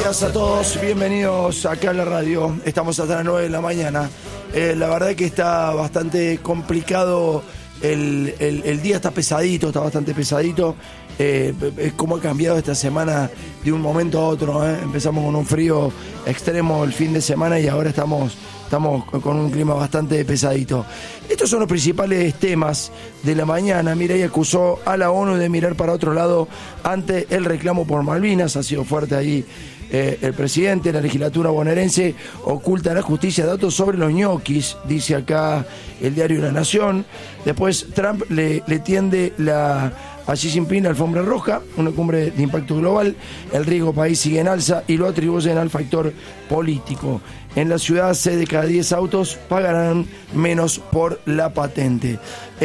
días a todos, bienvenidos acá a la radio. Estamos hasta las 9 de la mañana. La verdad que está bastante complicado, el día está pesadito, está bastante pesadito. Cómo ha cambiado esta semana de un momento a otro. Empezamos con un frío extremo el fin de semana y ahora estamos con un clima bastante pesadito. Estos son los principales temas de la mañana. Milei acusó a la ONU de mirar para otro lado ante el reclamo por Malvinas. Ha sido fuerte ahí el presidente. La legislatura bonaerense oculta a la justicia datos sobre los ñoquis, dice acá el diario La Nación. Después Trump le tiende a Xi Jinping la alfombra roja, una cumbre de impacto global. El riesgo país sigue en alza y lo atribuyen al factor político. En la ciudad, 6 de cada 10 autos pagarán menos por la patente.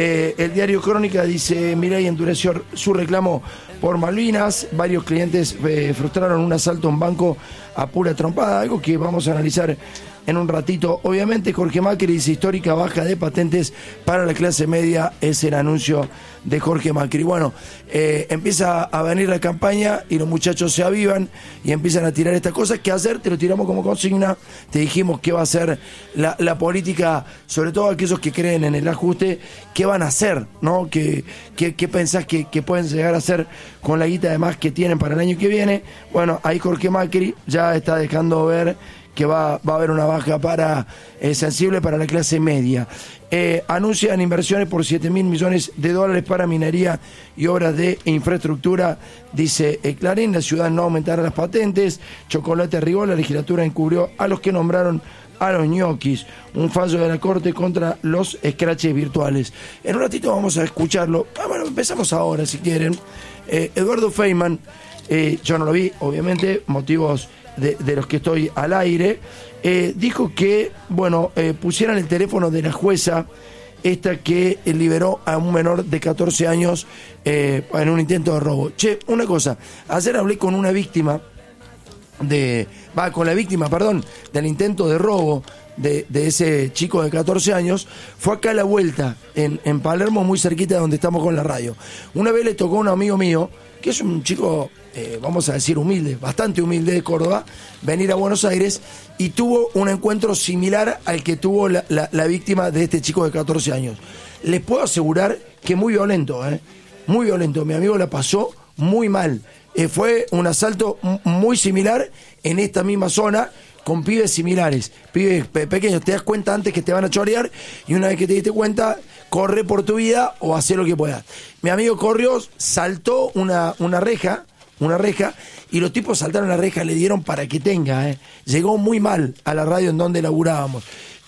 El diario Crónica dice: Milei endureció su reclamo por Malvinas. Varios clientes frustraron un asalto a un banco a pura trompada, algo que vamos a analizar en un ratito. Obviamente, Jorge Macri dice: histórica baja de patentes para la clase media. Es el anuncio de Jorge Macri. Bueno, empieza a venir la campaña y los muchachos se avivan y empiezan a tirar estas cosas que ayer te lo tiramos como consigna. Te dijimos qué va a ser la política, sobre todo aquellos que creen en el ajuste, qué van a hacer, ¿no? ¿Qué pensás que pueden llegar a hacer con la guita además que tienen para el año que viene? Bueno, ahí Jorge Macri ya está dejando ver que va a haber una baja sensible para la clase media. Anuncian inversiones por $7.000 millones para minería y obras de infraestructura, dice Clarín. La ciudad no aumentará las patentes. Chocolate Rigó, la legislatura encubrió a los que nombraron a los ñoquis. Un fallo de la Corte contra los escraches virtuales. En un ratito vamos a escucharlo. Bueno, empezamos ahora, si quieren. Eduardo Feynman, yo no lo vi, obviamente, motivos de los que estoy al aire, dijo que, pusieran el teléfono de la jueza, esta que liberó a un menor de 14 años en un intento de robo. Una cosa, ayer hablé con una víctima del intento de robo de ese chico de 14 años. Fue acá a la vuelta, en Palermo, muy cerquita de donde estamos con la radio. Una vez le tocó a un amigo mío, que es un chico, vamos a decir humilde, bastante humilde, de Córdoba, venir a Buenos Aires, y tuvo un encuentro similar al que tuvo la víctima de este chico de 14 años. Les puedo asegurar que muy violento, muy violento. Mi amigo la pasó muy mal. Fue un asalto muy similar en esta misma zona, con pibes similares, pibes pequeños. Te das cuenta antes que te van a chorear, y una vez que te diste cuenta, corre por tu vida o haz lo que puedas. Mi amigo corrió, saltó una reja, y los tipos saltaron la reja, le dieron para que tenga, llegó muy mal a la radio en donde laburábamos.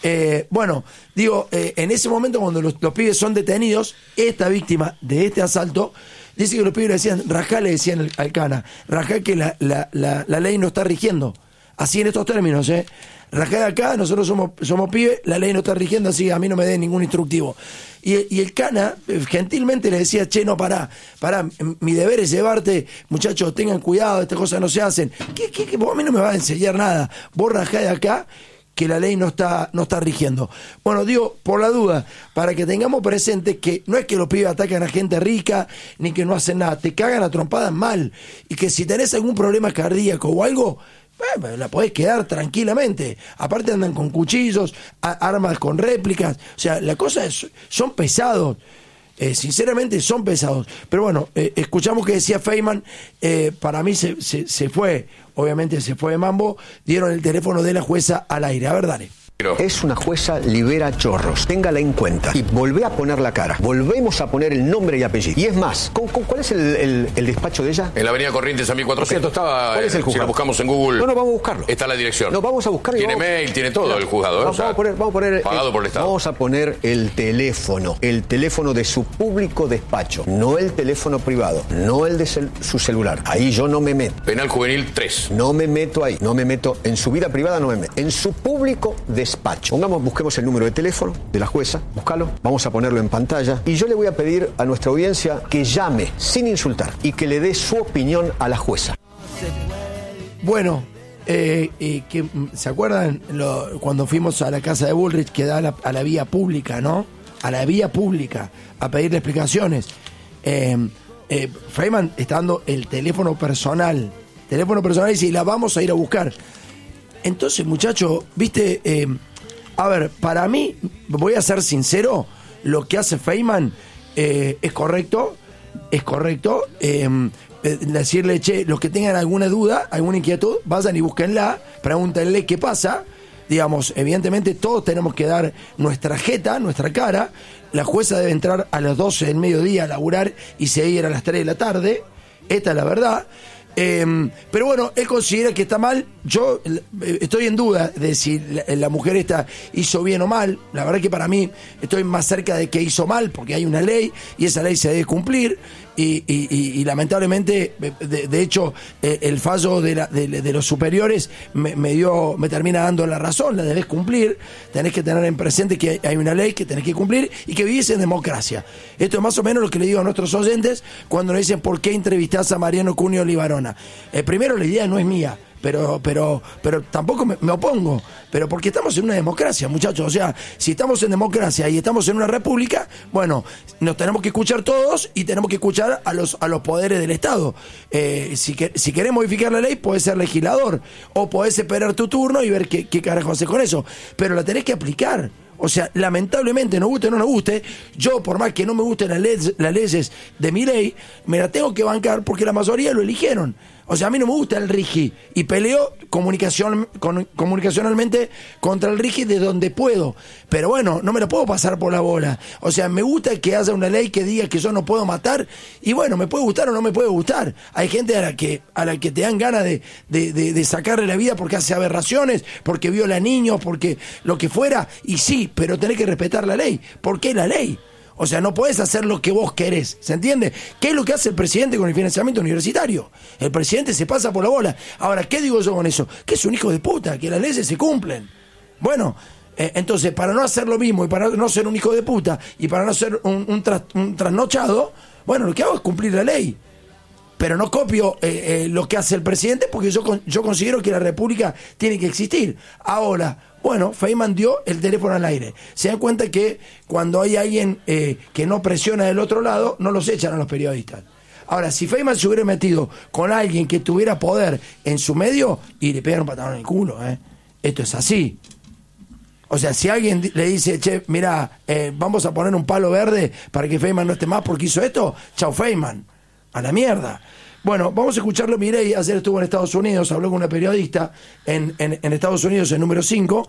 En ese momento, cuando los pibes son detenidos, esta víctima de este asalto dice que los pibes le decían: rajá, le decían al cana, rajá, que la ley no está rigiendo. Así en estos términos, rajá de acá, nosotros somos pibes, la ley no está rigiendo, así a mí no me den ningún instructivo. Y el cana gentilmente le decía: no, pará, mi deber es llevarte, muchachos, tengan cuidado, estas cosas no se hacen. ¿Qué? Vos a mí no me vas a enseñar nada, vos rajá de acá, que la ley no está rigiendo. Bueno, digo, por la duda, para que tengamos presente que no es que los pibes atacan a gente rica, ni que no hacen nada, te cagan a trompadas mal, y que si tenés algún problema cardíaco o algo, la podés quedar tranquilamente. Aparte andan con cuchillos, armas con réplicas. O sea, la cosa son pesados. Sinceramente son pesados. Pero bueno, escuchamos que decía Feynman. Para mí se fue. Obviamente se fue de mambo. Dieron el teléfono de la jueza al aire. A ver, dale. Es una jueza libera chorros, téngala en cuenta. Y volvé a poner la cara. Volvemos a poner el nombre y apellido. Y es más, ¿cuál es el despacho de ella? En la avenida Corrientes a 1400 estaba. ¿Cuál es el juzgado? Si lo buscamos en Google. No, vamos a buscarlo. Está la dirección. No, vamos a buscarlo. Tiene mail, tiene todo el juzgado. Vamos a poner pagado por el Estado. Vamos a poner el teléfono de su público despacho, no el teléfono privado, no el de su celular. Ahí yo no me meto. Penal Juvenil 3. No me meto ahí, no me meto en su vida privada, no me meto. En su público despacho. Busquemos el número de teléfono de la jueza, búscalo, vamos a ponerlo en pantalla, y yo le voy a pedir a nuestra audiencia que llame sin insultar y que le dé su opinión a la jueza. Bueno, ¿se acuerdan cuando fuimos a la casa de Bullrich, que da a la vía pública, ¿no? A la vía pública, a pedirle explicaciones. Feynman está dando el teléfono personal teléfono personal y dice, la vamos a ir a buscar. Entonces, muchacho, viste, a ver, para mí, voy a ser sincero, lo que hace Feynman es correcto, decirle, che, los que tengan alguna duda, alguna inquietud, vayan y búsquenla, pregúntenle qué pasa. Digamos, evidentemente todos tenemos que dar nuestra jeta, nuestra cara. La jueza debe entrar a las 12 del mediodía a laburar y seguir a las 3 de la tarde. Esta es la verdad. Pero bueno, él considera que está mal. Yo estoy en duda de si la mujer esta hizo bien o mal. La verdad que para mí estoy más cerca de que hizo mal, porque hay una ley y esa ley se debe cumplir. Y lamentablemente, de hecho, el fallo de los superiores me termina dando la razón. La debes cumplir. Tenés que tener en presente que hay una ley que tenés que cumplir y que vivís en democracia. Esto es más o menos lo que le digo a nuestros oyentes cuando nos dicen ¿por qué entrevistás a Mariano Cunio Libarona? Primero, la idea no es mía. Pero tampoco me opongo, pero porque estamos en una democracia, muchachos. O sea, si estamos en democracia y estamos en una república, bueno, nos tenemos que escuchar todos y tenemos que escuchar a los poderes del Estado. Si querés modificar la ley, podés ser legislador o podés esperar tu turno y ver qué carajo haces con eso, pero la tenés que aplicar. O sea, lamentablemente, nos guste o no nos guste, yo, por más que no me gusten las leyes de mi ley, me la tengo que bancar porque la mayoría lo eligieron. O sea, a mí no me gusta el RIGI y peleo comunicacionalmente contra el RIGI de donde puedo. Pero bueno, no me lo puedo pasar por la bola. O sea, me gusta que haya una ley que diga que yo no puedo matar y bueno, me puede gustar o no me puede gustar. Hay gente a la que te dan ganas de sacarle la vida porque hace aberraciones, porque viola niños, porque lo que fuera. Y sí, pero tenés que respetar la ley. ¿Por qué la ley? O sea, no podés hacer lo que vos querés, ¿se entiende? ¿Qué es lo que hace el presidente con el financiamiento universitario? El presidente se pasa por la bola. Ahora, ¿qué digo yo con eso? Que es un hijo de puta, que las leyes se cumplen. Bueno, entonces, para no hacer lo mismo y para no ser un hijo de puta y para no ser un trasnochado, bueno, lo que hago es cumplir la ley. Pero no copio lo que hace el presidente porque yo considero que la república tiene que existir. Ahora, bueno, Feynman dio el teléfono al aire. Se dan cuenta que cuando hay alguien que no presiona del otro lado, no los echan a los periodistas. Ahora, si Feynman se hubiera metido con alguien que tuviera poder en su medio, y le pegan un patadón en el culo, esto es así. O sea, si alguien le dice, che, mirá, vamos a poner un palo verde para que Feynman no esté más porque hizo esto, chau Feynman, a la mierda. Bueno, vamos a escucharlo. Milei ayer estuvo en Estados Unidos, habló con una periodista en Estados Unidos, en número 5.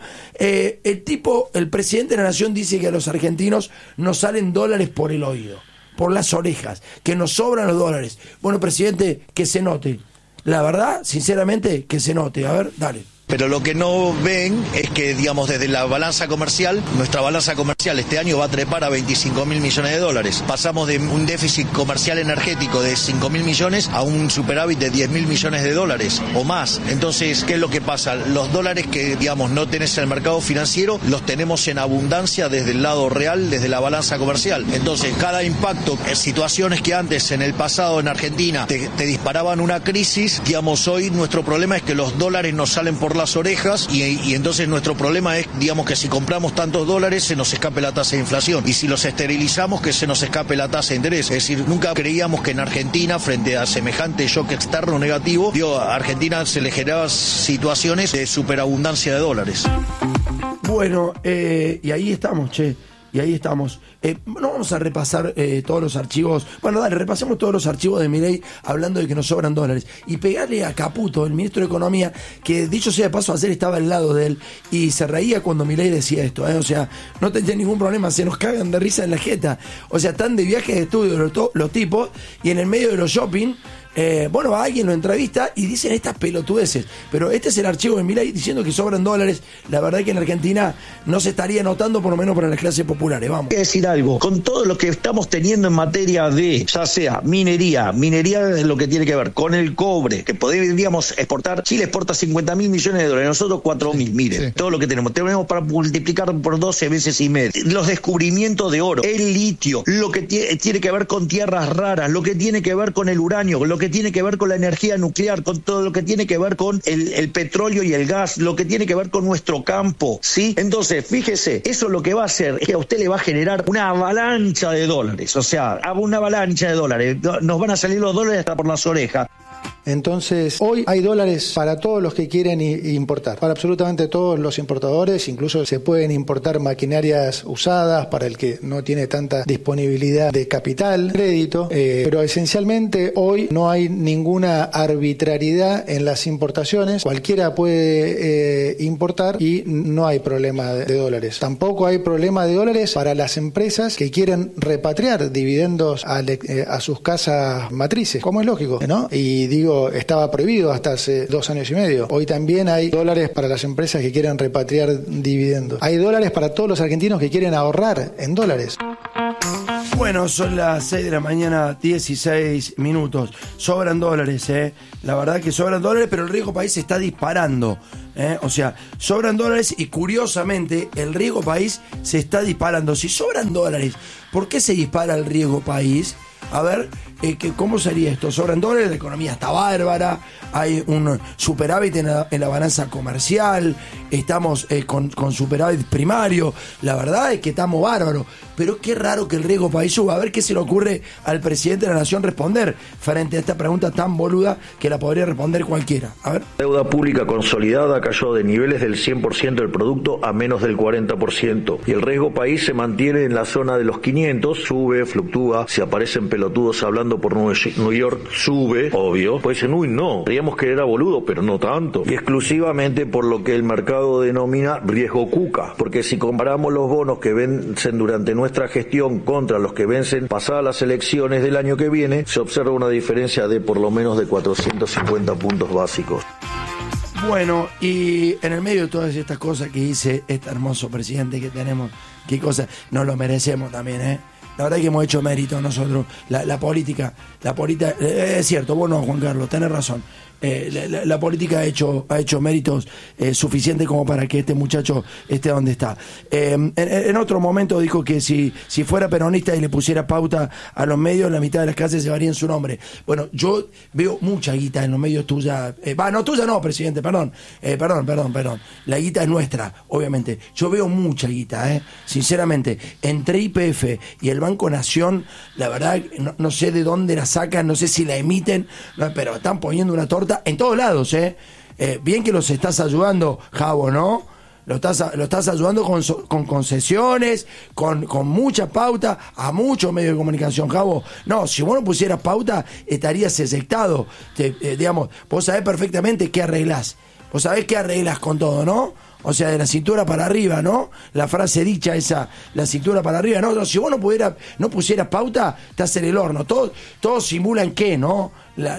El presidente de la nación dice que a los argentinos nos salen dólares por el oído, por las orejas, que nos sobran los dólares. Bueno, presidente, que se note. La verdad, sinceramente, que se note. A ver, dale. Pero lo que no ven es que, digamos, desde la balanza comercial, nuestra balanza comercial este año va a trepar a 25.000 millones de dólares. Pasamos de un déficit comercial energético de 5.000 millones a un superávit de 10.000 millones de dólares o más. Entonces, ¿qué es lo que pasa? Los dólares que, digamos, no tenés en el mercado financiero, los tenemos en abundancia desde el lado real, desde la balanza comercial. Entonces, cada impacto, situaciones que antes, en el pasado, en Argentina, te disparaban una crisis, digamos, hoy nuestro problema es que los dólares nos salen por las orejas y entonces nuestro problema es, digamos, que si compramos tantos dólares se nos escape la tasa de inflación y si los esterilizamos que se nos escape la tasa de interés. Es decir, nunca creíamos que en Argentina, frente a semejante shock externo negativo, a Argentina se le generaban situaciones de superabundancia de dólares. Bueno, y ahí estamos, che. Y ahí estamos. No vamos a repasar todos los archivos. Bueno, dale, repasemos todos los archivos de Milei hablando de que nos sobran dólares. Y pegarle a Caputo, el ministro de Economía, que dicho sea de paso, ayer estaba al lado de él y se reía cuando Milei decía esto. O sea, no tenía ningún problema, se nos cagan de risa en la jeta. O sea, están de viajes de estudio los tipos y en el medio de los shopping. Bueno, alguien lo entrevista y dicen estas pelotudeces, pero este es el archivo de Milei diciendo que sobran dólares. La verdad es que en Argentina no se estaría notando, por lo menos para las clases populares. Vamos. Quiero decir algo, con todo lo que estamos teniendo en materia de, ya sea minería es lo que tiene que ver con el cobre, que podríamos exportar. Chile exporta 50.000 millones de dólares, nosotros 4.000, miren, sí. Todo lo que tenemos para multiplicar por 12 veces y medio. Los descubrimientos de oro, el litio, lo que tiene que ver con tierras raras, lo que tiene que ver con el uranio, lo que tiene que ver con la energía nuclear, con todo lo que tiene que ver con el petróleo y el gas, lo que tiene que ver con nuestro campo, ¿sí? Entonces, fíjese, eso lo que va a hacer es que a usted le va a generar una avalancha de dólares, o sea, una avalancha de dólares, nos van a salir los dólares hasta por las orejas. Entonces, hoy hay dólares para todos los que quieren importar, para absolutamente todos los importadores, incluso se pueden importar maquinarias usadas para el que no tiene tanta disponibilidad de capital, crédito, pero esencialmente hoy no hay ninguna arbitrariedad en las importaciones, cualquiera puede importar y no hay problema de dólares. Tampoco hay problema de dólares para las empresas que quieren repatriar dividendos a sus casas matrices, como es lógico, ¿no? Y digo, estaba prohibido hasta hace 2 años y medio. Hoy también hay dólares para las empresas que quieren repatriar dividendos. Hay dólares para todos los argentinos que quieren ahorrar en dólares. Bueno, son las 6 de la mañana, 16 minutos. Sobran dólares, La verdad que sobran dólares, pero el riesgo país se está disparando. O sea, sobran dólares y curiosamente el riesgo país se está disparando. Si sobran dólares, ¿por qué se dispara el riesgo país? A ver, ¿cómo sería esto? Sobran dólares, la economía está bárbara, hay un superávit en la balanza comercial, estamos con superávit primario, la verdad es que estamos bárbaros, pero qué raro que el riesgo país suba. A ver qué se le ocurre al presidente de la Nación responder frente a esta pregunta tan boluda que la podría responder cualquiera. A ver. La deuda pública consolidada cayó de niveles del 100% del producto a menos del 40%, y el riesgo país se mantiene en la zona de los 500, sube, fluctúa, si aparecen pelotudos hablando por New York, sube, obvio, pues dicen, uy, no, creíamos que era boludo, pero no tanto, y exclusivamente por lo que el mercado denomina riesgo cuca, porque si comparamos los bonos que vencen durante nuestra gestión contra los que vencen pasadas las elecciones del año que viene, se observa una diferencia de por lo menos de 450 puntos básicos. Bueno, y en el medio de todas estas cosas que dice este hermoso presidente que tenemos, qué cosas, nos lo merecemos también, La verdad es que hemos hecho mérito nosotros, la política, es cierto, vos no, Juan Carlos, tenés razón. La política ha hecho méritos suficientes como para que este muchacho esté donde está. En otro momento dijo que si fuera peronista y le pusiera pauta a los medios, la mitad de las casas se llevaría en su nombre. Bueno, yo veo mucha guita en los medios tuya. Tuya no, presidente, perdón. La guita es nuestra, obviamente. Yo veo mucha guita, sinceramente. Entre YPF y el Banco Nación, la verdad, no sé de dónde la sacan, no sé si la emiten, pero están poniendo una torta en todos lados, bien que los estás ayudando, Javo, ¿no? Lo estás ayudando con concesiones, con mucha pauta a muchos medios de comunicación, Javo. No, si vos no pusieras pauta, estarías eyectado. Digamos, vos sabés perfectamente qué arreglás. Vos sabés qué arreglás con todo, ¿no? O sea, de la cintura para arriba, ¿no? La frase dicha esa, la cintura para arriba, ¿no? Si vos no pusieras pauta, estás en el horno. Todos simulan qué, ¿no?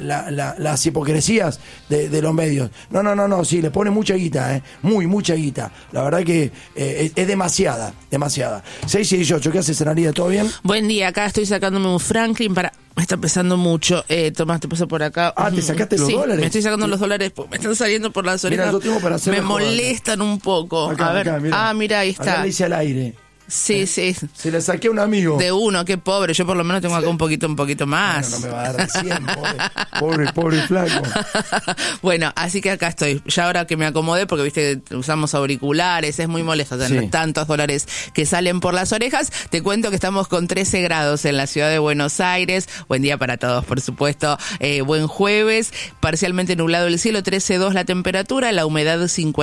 Las hipocresías de los medios. No, sí, le pone mucha guita, mucha guita. La verdad que es demasiada. 6 y 18, ¿qué haces, Analía? ¿Todo bien? Buen día, acá estoy sacándome un Franklin para... Me está pesando mucho. Tomás, te paso por acá. ¿Te sacaste los dólares? Me estoy sacando los dólares, me están saliendo por las orejas. Mira, yo tengo para hacer me molestan un poco. Acá, mirá. Mira, ahí está. Acá le hice al aire. Sí. Se la saqué a un amigo. De uno, qué pobre. Yo por lo menos tengo acá un poquito más. No me va a dar de 100, pobre flaco. Bueno, así que acá estoy. Ya ahora que me acomodé, porque viste, usamos auriculares, es muy molesto tener tantos dólares que salen por las orejas. Te cuento que estamos con 13 grados en la ciudad de Buenos Aires. Buen día para todos, por supuesto. Buen jueves. Parcialmente nublado el cielo, 13.2 la temperatura, la humedad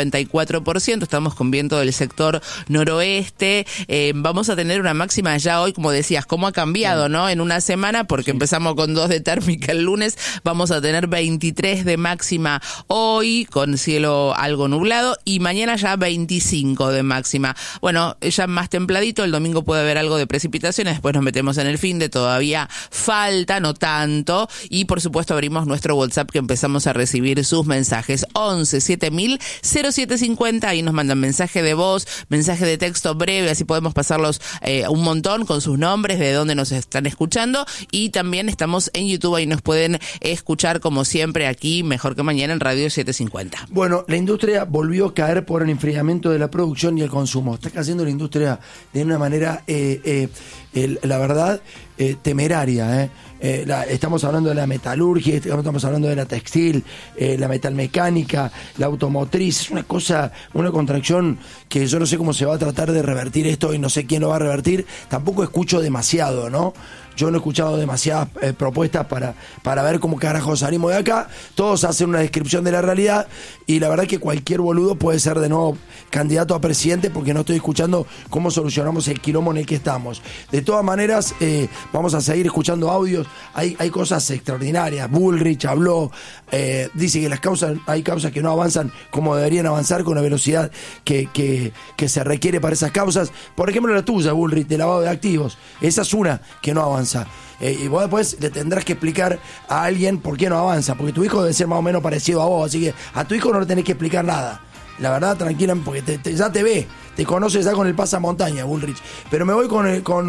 54%. Estamos con viento del sector noroeste. Vamos a tener una máxima ya hoy, como decías, cómo ha cambiado, ¿no? En una semana, porque empezamos con 2 de térmica el lunes, vamos a tener 23 de máxima hoy, con cielo algo nublado, y mañana ya 25 de máxima. Bueno, ya más templadito, el domingo puede haber algo de precipitaciones, después nos metemos en el fin de, todavía falta, no tanto, y por supuesto abrimos nuestro WhatsApp, que empezamos a recibir sus mensajes, 11 7000 0750, ahí nos mandan mensaje de voz, mensaje de texto breve, así podemos pasarlos un montón con sus nombres, de dónde nos están escuchando, y también estamos en YouTube, ahí nos pueden escuchar como siempre aquí, Mejor que Mañana, en Radio 750. Bueno, la industria volvió a caer por el enfriamiento de la producción y el consumo. Está cayendo la industria de una manera, la verdad, temeraria, estamos hablando de la metalurgia, estamos hablando de la textil, la metalmecánica, la automotriz. Es una contracción que yo no sé cómo se va a tratar de revertir esto y no sé quién lo va a revertir. Tampoco escucho demasiado, ¿no? yo no he escuchado demasiadas propuestas para ver cómo carajo salimos de acá. Todos hacen una descripción de la realidad y la verdad que cualquier boludo puede ser de nuevo candidato a presidente porque no estoy escuchando cómo solucionamos el quilombo en el que estamos. De todas maneras, vamos a seguir escuchando audios. Hay cosas extraordinarias. Bullrich habló, dice que hay causas que no avanzan como deberían avanzar con la velocidad que se requiere para esas causas. Por ejemplo, la tuya, Bullrich, de lavado de activos. Esa es una que no avanza. Y vos después le tendrás que explicar a alguien por qué no avanza, porque tu hijo debe ser más o menos parecido a vos, así que a tu hijo no le tenés que explicar nada. La verdad, tranquila, porque ya te ve, te conoce ya con el pasamontaña, Bullrich. Pero me voy con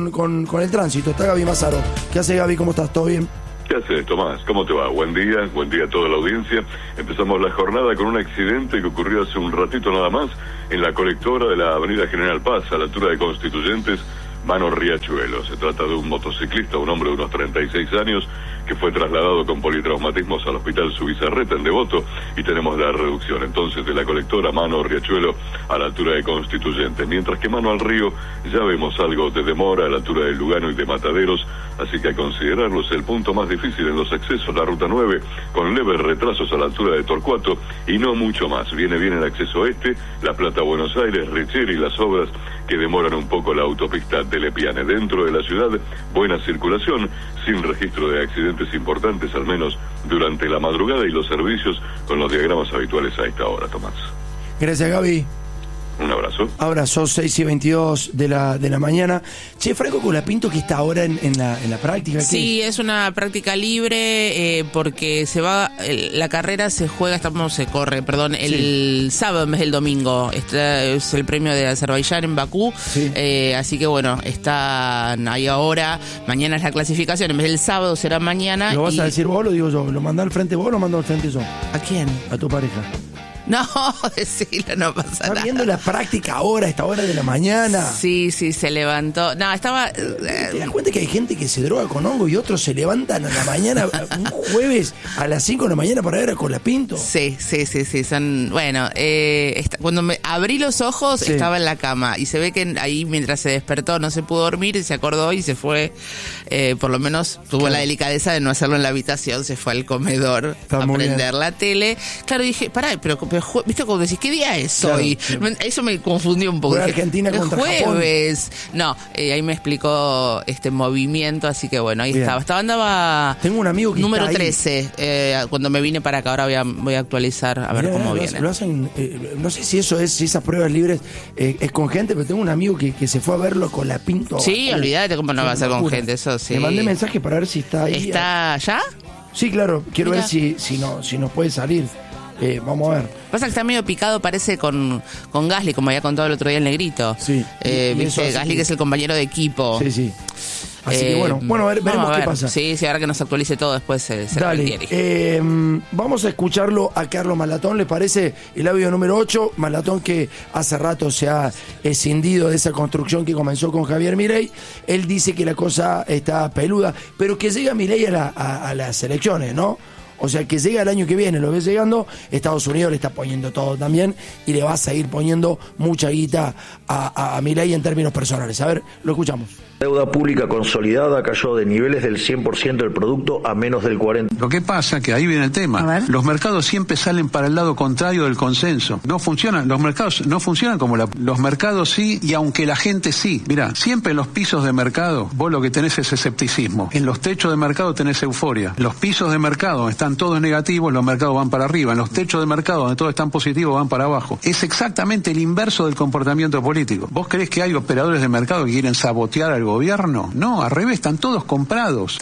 el tránsito. Está Gaby Mazaro. ¿Qué hace, Gaby? ¿Cómo estás? ¿Todo bien? ¿Qué haces, Tomás? ¿Cómo te va? Buen día a toda la audiencia. Empezamos la jornada con un accidente que ocurrió hace un ratito nada más en la colectora de la avenida General Paz, a la altura de Constituyentes, Mano Riachuelo. Se trata de un motociclista, un hombre de unos 36 años, que fue trasladado con politraumatismos al hospital Subizarreta en Devoto, y tenemos la reducción entonces de la colectora Mano Riachuelo a la altura de Constituyentes, mientras que Mano al Río ya vemos algo de demora a la altura de Lugano y de Mataderos, así que a considerarlo es el punto más difícil en los accesos a la ruta 9, con leves retrasos a la altura de Torcuato y no mucho más. Viene bien el acceso este, La Plata, Buenos Aires, Richeri y las obras que demoran un poco la autopista de Lepiane. Dentro de la ciudad, buena circulación, sin registro de accidentes importantes, al menos durante la madrugada, y los servicios con los diagramas habituales a esta hora, Tomás. Gracias, Gaby. Un abrazo. Abrazo, 6:22 de la mañana. Che, Franco Colapinto, que está ahora en la práctica. Sí, es una práctica libre porque la carrera se corre, el sábado en vez del domingo. Este es el premio de Azerbaiyán en Bakú. Sí. Así que bueno, están ahí ahora. Mañana es la clasificación, en vez del sábado será mañana. ¿Lo vas a decir vos o lo digo yo? ¿Lo mandás al frente vos o lo mando al frente yo? ¿A quién? A tu pareja. No, decilo, no pasa nada. ¿Está viendo la práctica ahora, a esta hora de la mañana? Sí, se levantó. No, estaba... ¿Te das cuenta que hay gente que se droga con hongo y otros se levantan a la mañana, un jueves a las 5 de la mañana para ver a Colapinto? Sí. Son... Bueno, cuando me abrí los ojos estaba en la cama y se ve que ahí mientras se despertó no se pudo dormir y se acordó y se fue, por lo menos tuvo la delicadeza de no hacerlo en la habitación, se fue al comedor a prender la tele. Claro, dije, pará, pero ¿viste cómo decís? ¿Qué día es hoy? Claro. Eso me confundió un poco. Dije, Argentina contra jueves. Japón. No, ahí me explicó este movimiento, así que bueno, ahí andaba. Tengo un amigo que número está 13, cuando me vine para acá, ahora voy a actualizar a ver cómo viene. Lo hacen, no sé si esas pruebas libres es con gente, pero tengo un amigo que se fue a verlo con la Pinto. Sí, olvídate cómo no va a ser con gente, eso sí. Le mandé mensaje para ver si está ahí. ¿Está ya? Sí, claro, quiero ver si nos puede salir. Vamos a ver. Pasa que está medio picado, parece con Gasly, como había contado el otro día el Negrito. Sí. ¿Viste? Gasly que es el compañero de equipo. Sí. Así que bueno, veremos qué pasa. Sí, ahora que nos actualice todo después se requiere. Vamos a escucharlo a Carlos Malatón, ¿les parece? El audio número 8, Malatón que hace rato se ha escindido de esa construcción que comenzó con Javier Milei. Él dice que la cosa está peluda, pero que llega Milei a las elecciones, ¿no? O sea, que llega el año que viene, lo ves llegando, Estados Unidos le está poniendo todo también y le va a seguir poniendo mucha guita a Milei en términos personales. A ver, lo escuchamos. La deuda pública consolidada cayó de niveles del 100% del producto a menos del 40%. Lo que pasa, que ahí viene el tema, los mercados siempre salen para el lado contrario del consenso. No funcionan, los mercados no funcionan como los mercados sí, y aunque la gente sí. Mirá, siempre en los pisos de mercado, vos lo que tenés es escepticismo. En los techos de mercado tenés euforia. Los pisos de mercado donde están todos negativos, los mercados van para arriba. En los techos de mercado donde todos están positivos, van para abajo. Es exactamente el inverso del comportamiento político. ¿Vos creés que hay operadores de mercado que quieren sabotear al gobierno? No, al revés, están todos comprados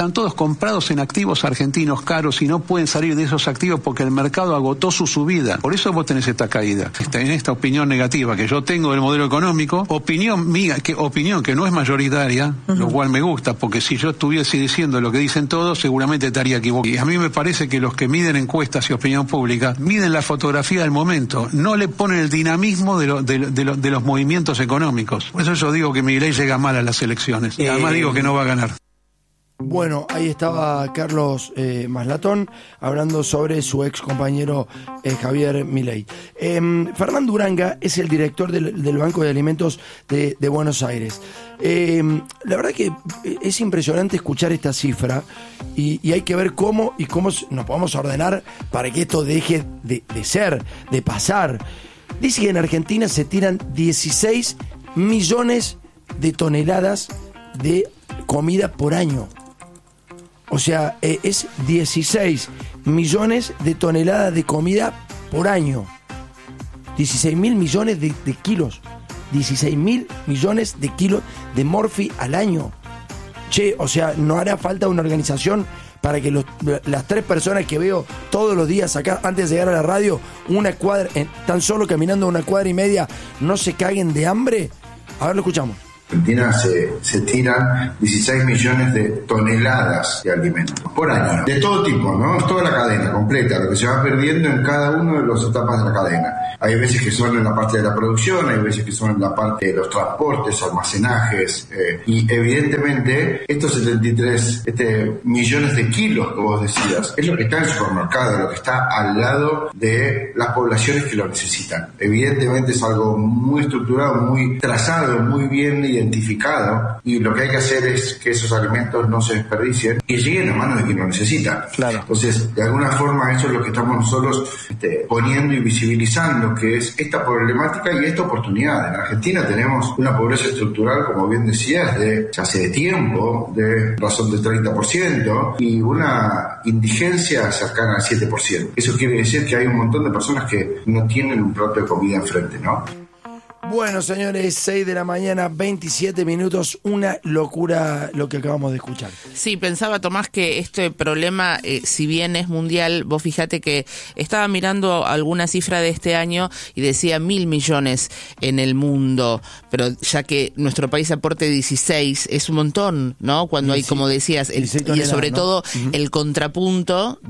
en activos argentinos caros y no pueden salir de esos activos porque el mercado agotó su subida. Por eso vos tenés esta caída. En esta opinión negativa que yo tengo del modelo económico, opinión mía, opinión que no es mayoritaria, lo cual me gusta, porque si yo estuviese diciendo lo que dicen todos, seguramente estaría equivocado. Y a mí me parece que los que miden encuestas y opinión pública miden la fotografía del momento, no le ponen el dinamismo de los movimientos económicos. Por eso yo digo que Milei llega mal a las elecciones. Y además digo que no va a ganar. Bueno, ahí estaba Carlos Maslatón hablando sobre su ex compañero Javier Milei. Fernando Uranga es el director del Banco de Alimentos de Buenos Aires. La verdad que es impresionante escuchar esta cifra y hay que ver cómo nos podemos ordenar para que esto deje de pasar. Dice que en Argentina se tiran 16 millones de toneladas de comida por año. O sea, es 16 millones de toneladas de comida por año. 16 mil millones de kilos. 16 mil millones de kilos de morfi al año. Che, o sea, no hará falta una organización para que las 3 personas que veo todos los días acá, antes de llegar a la radio, una cuadra, tan solo caminando 1,5 cuadras, no se caguen de hambre. A ver, lo escuchamos. Argentina se tiran 16 millones de toneladas de alimentos por año, de todo tipo, ¿no? Toda la cadena completa, lo que se va perdiendo en cada una de las etapas de la cadena. Hay veces que son en la parte de la producción, hay veces que son en la parte de los transportes, almacenajes, y evidentemente estos 73 millones de kilos que vos decías, es lo que está en el supermercado, lo que está al lado de las poblaciones que lo necesitan. Evidentemente es algo muy estructurado, muy trazado, muy bien identificado, y lo que hay que hacer es que esos alimentos no se desperdicien y lleguen a manos de quien lo necesita. Claro. Entonces, de alguna forma eso es lo que estamos nosotros poniendo y visibilizando, que es esta problemática y esta oportunidad. En Argentina tenemos una pobreza estructural, como bien decías, ya hace de tiempo, de razón del 30%, y una indigencia cercana al 7%. Eso quiere decir que hay un montón de personas que no tienen un plato de comida enfrente, ¿no? Bueno, señores, 6 de la mañana, 27 minutos, una locura lo que acabamos de escuchar. Sí, pensaba, Tomás, que este problema, si bien es mundial, vos fíjate que estaba mirando alguna cifra de este año y decía 1.000 millones en el mundo, pero ya que nuestro país aporte 16, es un montón, ¿no? Cuando hay, como decías, y sobre todo el contrapunto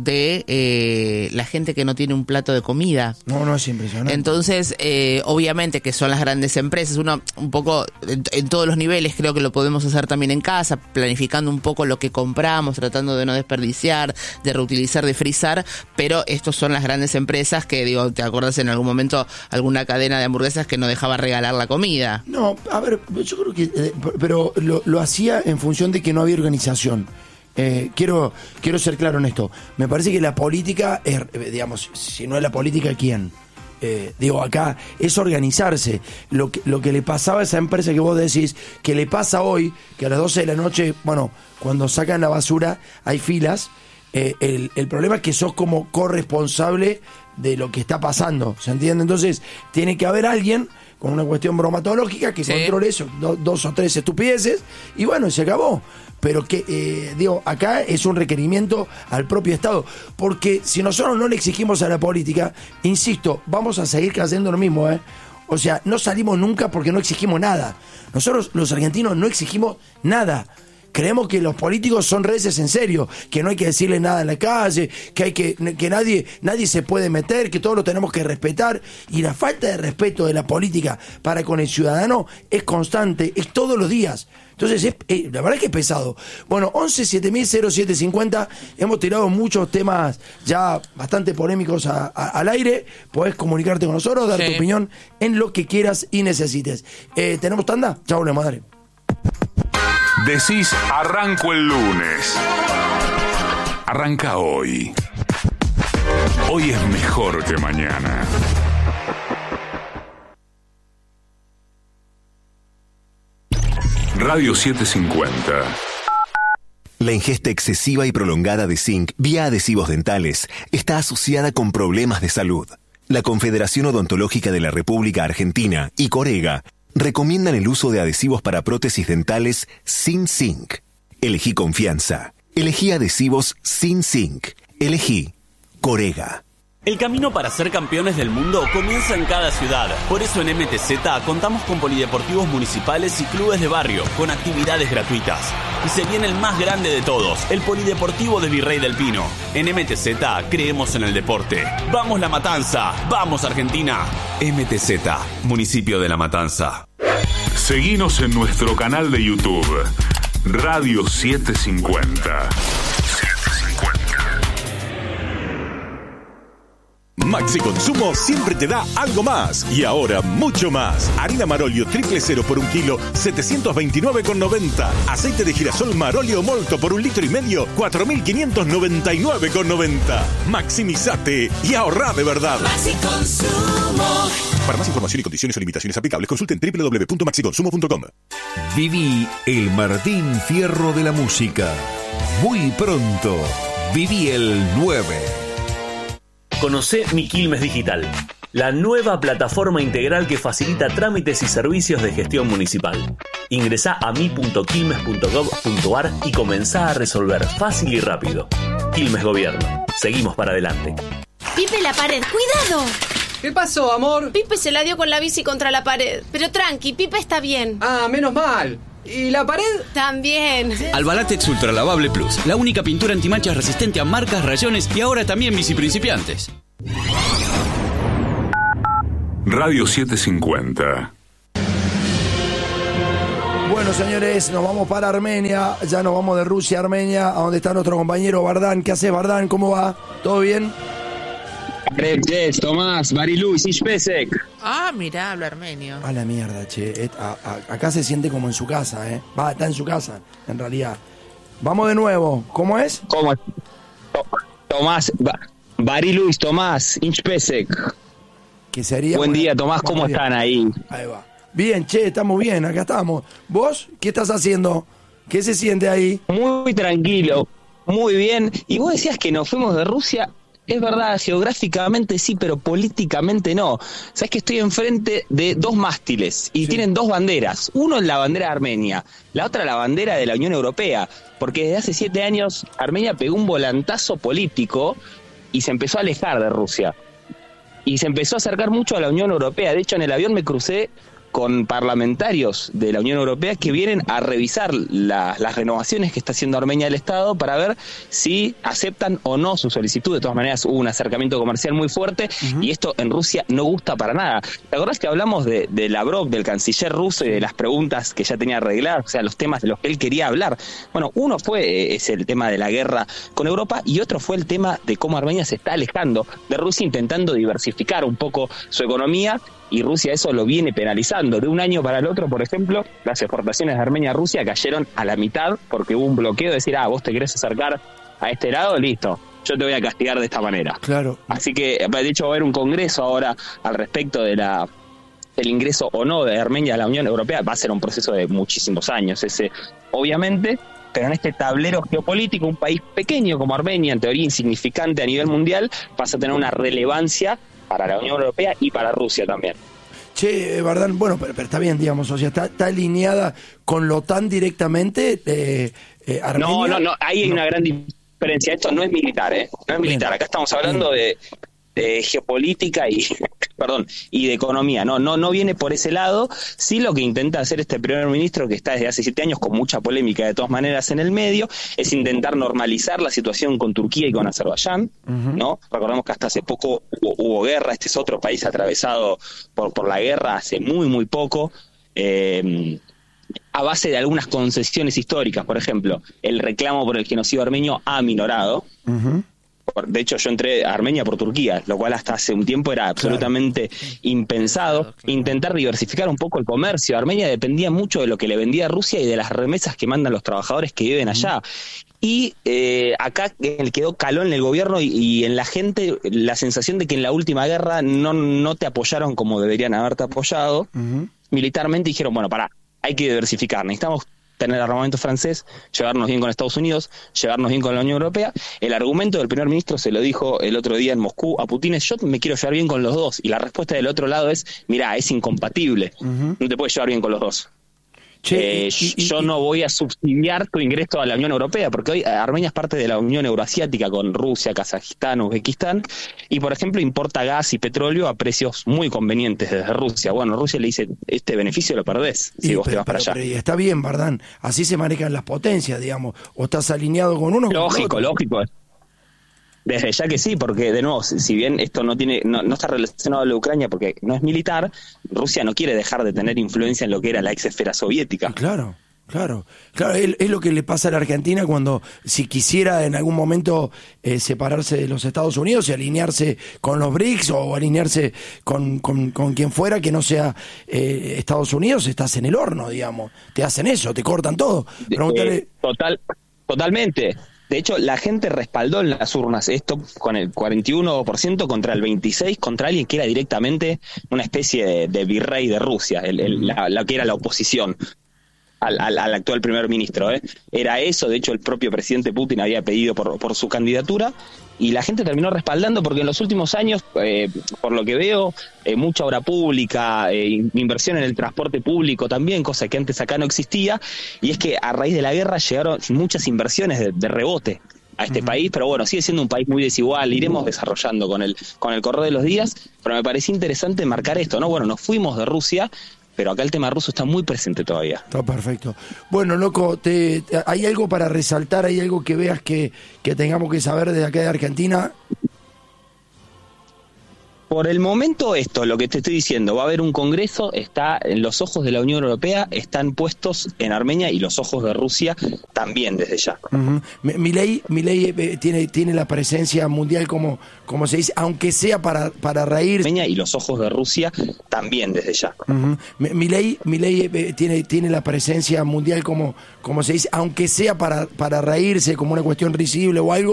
de la gente que no tiene un plato de comida. No, es impresionante. Entonces, obviamente que son las grandes empresas, uno un poco en todos los niveles, creo que lo podemos hacer también en casa, planificando un poco lo que compramos, tratando de no desperdiciar, de reutilizar, de frizar, pero estos son las grandes empresas que, digo, ¿te acordás en algún momento alguna cadena de hamburguesas que no dejaba regalar la comida? No, a ver, yo creo que, pero lo hacía en función de que no había organización. Quiero ser claro en esto. Me parece que la política, digamos, si no es la política, ¿quién? Acá es organizarse. Lo que le pasaba a esa empresa que vos decís, que le pasa hoy, que a las 12 de la noche, bueno, cuando sacan la basura hay filas, el problema es que sos como corresponsable de lo que está pasando, ¿se entiende? Entonces tiene que haber alguien con una cuestión bromatológica que controle eso, 2 o 3 estupideces, y bueno, se acabó. Pero que, acá es un requerimiento al propio Estado, porque si nosotros no le exigimos a la política, insisto, vamos a seguir cayendo lo mismo, O sea, no salimos nunca porque no exigimos nada. Nosotros, los argentinos, no exigimos nada. Creemos que los políticos son reces en serio, que no hay que decirle nada en la calle, que nadie se puede meter, que todos lo tenemos que respetar, y la falta de respeto de la política para con el ciudadano es constante, es todos los días. Entonces, la verdad es que es pesado. Bueno, 11-7000-0750, hemos tirado muchos temas ya bastante polémicos al aire. Podés comunicarte con nosotros, dar tu opinión en lo que quieras y necesites. ¿Tenemos tanda? Chau, la madre. Decís, arranco el lunes. Arranca hoy. Hoy es mejor que mañana. Radio 750. La ingesta excesiva y prolongada de zinc vía adhesivos dentales está asociada con problemas de salud. La Confederación Odontológica de la República Argentina y Corega recomiendan el uso de adhesivos para prótesis dentales sin zinc. Elegí confianza. Elegí adhesivos sin zinc. Elegí Corega. El camino para ser campeones del mundo comienza en cada ciudad. Por eso en MTZ contamos con polideportivos municipales y clubes de barrio, con actividades gratuitas. Y se viene el más grande de todos, el Polideportivo de Virrey del Pino. En MTZ creemos en el deporte. ¡Vamos La Matanza! ¡Vamos Argentina! MTZ, Municipio de La Matanza. Seguinos en nuestro canal de YouTube. Radio 750. Maxi Consumo siempre te da algo más. Y ahora mucho más. Harina Marolio 000 por 1 kilo, 729,90. Aceite de girasol Marolio Molto por 1,5 litros, 4.599,90. Maximizate y ahorrá de verdad. Maxi Consumo. Para más información y condiciones o limitaciones aplicables, consulten www.maxiconsumo.com. Viví el Martín Fierro de la música. Muy pronto. Viví el 9. Conocé Mi Quilmes Digital, la nueva plataforma integral que facilita trámites y servicios de gestión municipal. Ingresá a mi.quilmes.gov.ar y comenzá a resolver fácil y rápido. Quilmes Gobierno. Seguimos para adelante. Pipe, la pared. ¡Cuidado! ¿Qué pasó, amor? Pipe se la dio con la bici contra la pared. Pero tranqui, Pipe está bien. Ah, menos mal. ¿Y la pared? También. Albalatex Ultra Lavable Plus, la única pintura antimanchas resistente a marcas, rayones y ahora también bici principiantes. Radio 750. Bueno, señores, nos vamos para Armenia. Ya nos vamos de Rusia a Armenia, a donde está nuestro compañero Bardán. ¿Qué haces, Bardán? ¿Cómo va? ¿Todo bien? Yes, Tomás, Marilu, Sishpesek. Ah, mirá, habla armenio. A la mierda, che. Acá se siente como en su casa, ¿eh? Va, está en su casa, en realidad. Vamos de nuevo. ¿Cómo es? ¿Cómo? Tomás, Bariluis, Tomás, Inchpesek. Que sería. Buen día, Tomás, ¿cómo están ahí? Ahí va. Bien, che, estamos bien, acá estamos. ¿Vos qué estás haciendo? ¿Qué se siente ahí? Muy tranquilo, muy bien. Y vos decías que nos fuimos de Rusia. Es verdad, geográficamente sí, pero políticamente no. Sabes que estoy enfrente de dos mástiles y tienen dos banderas. Uno es la bandera de Armenia, la otra la bandera de la Unión Europea. Porque desde hace 7 años Armenia pegó un volantazo político y se empezó a alejar de Rusia. Y se empezó a acercar mucho a la Unión Europea. De hecho, en el avión me crucé con parlamentarios de la Unión Europea que vienen a revisar las renovaciones que está haciendo Armenia del Estado para ver si aceptan o no su solicitud. De todas maneras, hubo un acercamiento comercial muy fuerte y esto en Rusia no gusta para nada. ¿Te acordás que hablamos de Lavrov, del canciller ruso, y de las preguntas que ya tenía arregladas, o sea, los temas de los que él quería hablar? Bueno, uno fue es el tema de la guerra con Europa y otro fue el tema de cómo Armenia se está alejando de Rusia, intentando diversificar un poco su economía. Y Rusia eso lo viene penalizando. De un año para el otro, por ejemplo, las exportaciones de Armenia a Rusia cayeron a la mitad porque hubo un bloqueo de decir, vos te querés acercar a este lado, listo, yo te voy a castigar de esta manera. Claro. Así que, de hecho, va a haber un congreso ahora al respecto de el ingreso o no de Armenia a la Unión Europea. Va a ser un proceso de muchísimos años ese, obviamente. Pero en este tablero geopolítico, un país pequeño como Armenia, en teoría insignificante a nivel mundial, pasa a tener una relevancia para la Unión Europea y para Rusia también. Che, Bardán, bueno, pero está bien, digamos, o sea, está alineada con la OTAN directamente, Armenia. No, ahí hay una gran diferencia. Esto no es militar, no es militar. Acá estamos hablando de geopolítica y de economía. No viene por ese lado. Sí, lo que intenta hacer este primer ministro, que está desde hace 7 años con mucha polémica de todas maneras en el medio, es intentar normalizar la situación con Turquía y con Azerbaiyán, ¿no? Recordemos que hasta hace poco hubo guerra. Este es otro país atravesado por la guerra hace muy, muy poco. A base de algunas concesiones históricas, por ejemplo, el reclamo por el genocidio armenio ha minorado. De hecho, yo entré a Armenia por Turquía, lo cual hasta hace un tiempo era absolutamente impensado. Intentar diversificar un poco el comercio. Armenia dependía mucho de lo que le vendía a Rusia y de las remesas que mandan los trabajadores que viven allá. Y acá quedó caló en el gobierno y en la gente la sensación de que en la última guerra no te apoyaron como deberían haberte apoyado. Militarmente dijeron, bueno, hay que diversificar, necesitamos tener armamento francés, llevarnos bien con Estados Unidos, llevarnos bien con la Unión Europea. El argumento del primer ministro se lo dijo el otro día en Moscú a Putin, es yo me quiero llevar bien con los dos. Y la respuesta del otro lado es, mirá, es incompatible, no te puedes llevar bien con los dos. Yo no voy a subsidiar tu ingreso a la Unión Europea, porque hoy Armenia es parte de la Unión Euroasiática con Rusia, Kazajistán, Uzbekistán, y por ejemplo importa gas y petróleo a precios muy convenientes desde Rusia. Bueno, Rusia le dice, este beneficio lo perdés si vos te vas para allá. Pero está bien, Bardán, así se manejan las potencias, digamos, o estás alineado con uno o con otro. Lógico. Desde ya que sí, porque de nuevo, si bien esto no está relacionado a la Ucrania porque no es militar, Rusia no quiere dejar de tener influencia en lo que era la ex esfera soviética. Claro. Claro, es lo que le pasa a la Argentina cuando, si quisiera en algún momento separarse de los Estados Unidos y alinearse con los BRICS o alinearse con quien fuera que no sea Estados Unidos, estás en el horno, digamos. Te hacen eso, te cortan todo. Totalmente. De hecho, la gente respaldó en las urnas esto con el 41% contra el 26%, contra alguien que era directamente una especie de virrey de Rusia, la que era la oposición al actual primer ministro. Era eso. De hecho, el propio presidente Putin había pedido por su candidatura, y la gente terminó respaldando porque en los últimos años, por lo que veo, mucha obra pública, inversión en el transporte público también, cosa que antes acá no existía, y es que a raíz de la guerra llegaron muchas inversiones de rebote a este país, pero bueno, sigue siendo un país muy desigual, iremos desarrollando con el correr de los días, pero me pareció interesante marcar esto, ¿no? Bueno, nos fuimos de Rusia, pero acá el tema ruso está muy presente todavía. Está perfecto. Bueno, loco, ¿hay algo para resaltar? ¿Hay algo que veas que tengamos que saber desde acá de Argentina? Por el momento esto, lo que te estoy diciendo, va a haber un congreso, está en los ojos de la Unión Europea, están puestos en Armenia y los ojos de Rusia también desde ya. Milei tiene la presencia mundial como se dice, aunque sea para reír. Armenia y los ojos de Rusia también desde ya. Milei tiene la presencia mundial como se dice, aunque sea para reírse, como una cuestión risible o algo.